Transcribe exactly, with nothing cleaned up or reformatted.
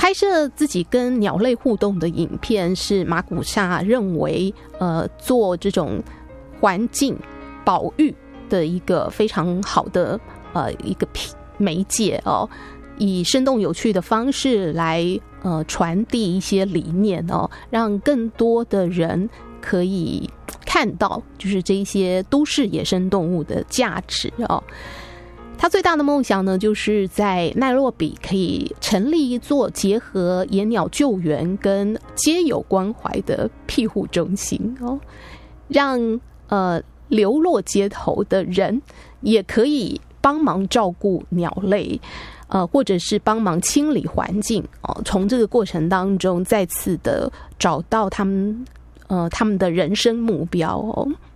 拍摄自己跟鸟类互动的影片是马古萨认为呃做这种环境保育的一个非常好的呃一个媒介哦，以生动有趣的方式来呃传递一些理念哦，让更多的人可以看到就是这一些都市野生动物的价值哦。他最大的梦想呢，就是在奈洛比可以成立一座结合野鸟救援跟街友关怀的庇护中心哦，让呃流落街头的人也可以帮忙照顾鸟类，呃，或者是帮忙清理环境哦。从这个过程当中，再次的找到他们呃他们的人生目标哦。